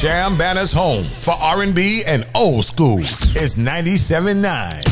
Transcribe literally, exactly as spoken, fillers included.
Sham Banner's home for R and B and old school is ninety-seven point nine